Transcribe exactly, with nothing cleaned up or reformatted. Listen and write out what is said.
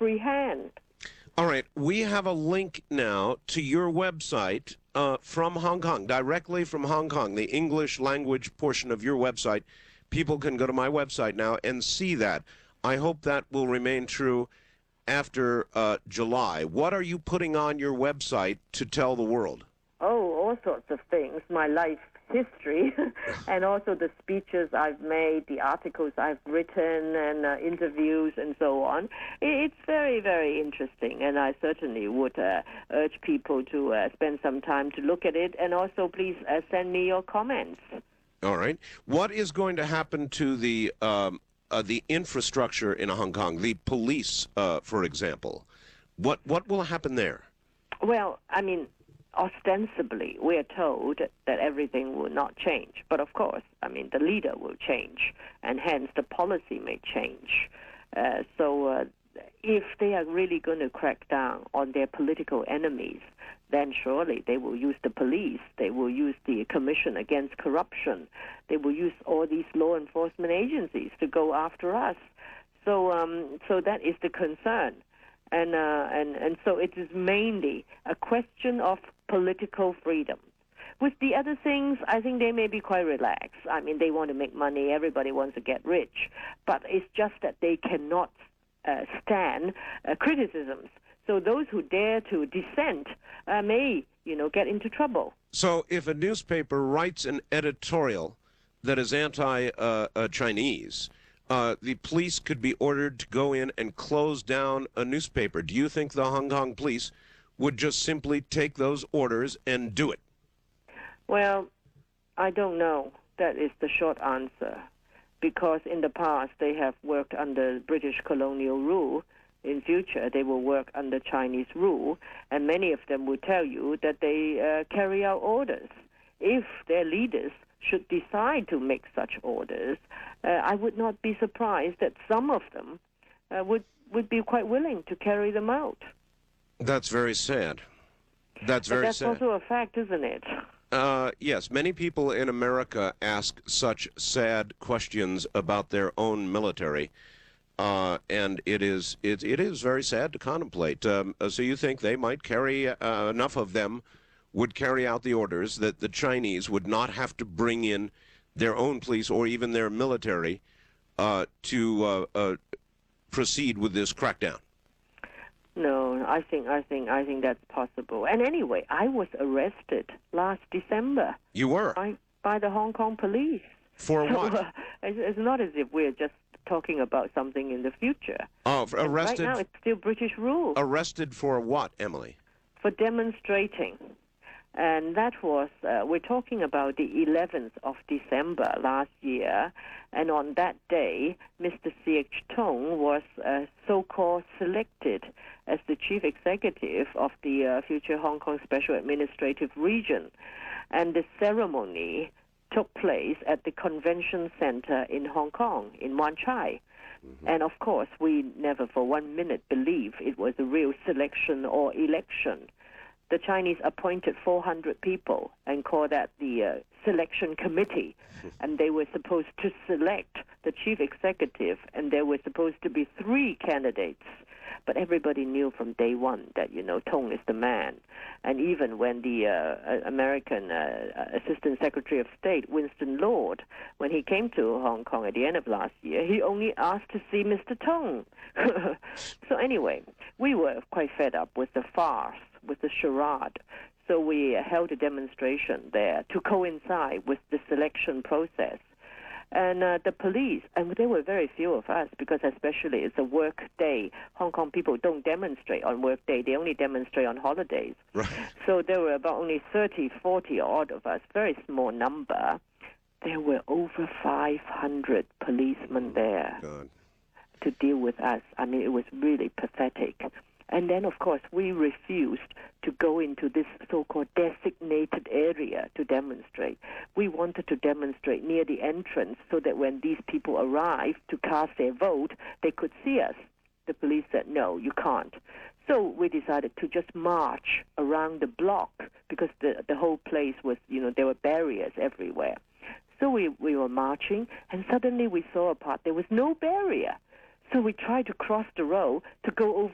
free hand. All right, we have a link now to your website uh, from Hong Kong, directly from Hong Kong, the English language portion of your website. People can go to my website now and see that. I hope that will remain true after uh, July. What are you putting on your website to tell the world? Oh, all sorts of things. My life history and also the speeches I've made, the articles I've written, and uh, interviews and so on. It's very, very interesting, and I certainly would uh, urge people to uh, spend some time to look at it, and also please uh, send me your comments. All right. What is going to happen to the um, uh, the infrastructure in Hong Kong, the police, uh, for example? What what will happen there? Well, I mean, ostensibly, we are told that everything will not change. But of course, I mean, the leader will change, and hence the policy may change. Uh, so uh, if they are really going to crack down on their political enemies, then surely they will use the police, they will use the Commission Against Corruption, they will use all these law enforcement agencies to go after us. So, um, so that is the concern. And, uh, and and so it is mainly a question of political freedom. With the other things, I think they may be quite relaxed. I mean, they want to make money. Everybody wants to get rich. But it's just that they cannot uh, stand uh, criticisms. So those who dare to dissent uh, may, you know, get into trouble. So if a newspaper writes an editorial that is anti-Chinese, uh, uh, Uh, the police could be ordered to go in and close down a newspaper. Do you think the Hong Kong police would just simply take those orders and do it? Well, I don't know. That is the short answer. Because in the past they have worked under British colonial rule. In future they will work under Chinese rule. And many of them will tell you that they uh, carry out orders. If their leaders should decide to make such orders, uh, I would not be surprised that some of them uh, would, would be quite willing to carry them out. That's very sad. That's very but that's sad. also a fact, isn't it? Uh, yes, many people in America ask such sad questions about their own military, uh, and it is it, it is very sad to contemplate. Um, so you think they might carry, uh, enough of them would carry out the orders that the Chinese would not have to bring in their own police or even their military uh, to uh, uh, proceed with this crackdown? No, I think I think I think that's possible. And anyway, I was arrested last December. You were? By, by the Hong Kong police. For so, what? Uh, it's, it's not as if we're just talking about something in the future. Oh, for arrested? Right now, it's still British rule. Arrested for what, Emily? For demonstrating. And that was, uh, we're talking about the eleventh of December last year, and on that day, Mister Siek Tung was uh, so-called selected as the chief executive of the uh, future Hong Kong Special Administrative Region. And the ceremony took place at the Convention Center in Hong Kong, in Wan Chai. Mm-hmm. And of course, we never for one minute believed it was a real selection or election. The Chinese appointed four hundred people and called that the uh, selection committee. And they were supposed to select the chief executive, and there were supposed to be three candidates. But everybody knew from day one that, you know, Tong is the man. And even when the uh, American uh, Assistant Secretary of State, Winston Lord, when he came to Hong Kong at the end of last year, he only asked to see Mister Tong. So anyway, we were quite fed up with the farce, with the charade. So we held a demonstration there to coincide with the selection process. And uh, the police, and there were very few of us, because especially it's a work day. Hong Kong people don't demonstrate on work day. They only demonstrate on holidays. Right. So there were about only thirty, forty odd of us, very small number. There were over five hundred policemen there God. to deal with us. I mean, it was really pathetic. And then, of course, we refused to go into this so-called designated area to demonstrate. We wanted to demonstrate near the entrance so that when these people arrived to cast their vote, they could see us. The police said, no, you can't. So we decided to just march around the block because the, the whole place was, you know, there were barriers everywhere. So we, we were marching, and suddenly we saw a part. There was no barrier. So we tried to cross the road to go over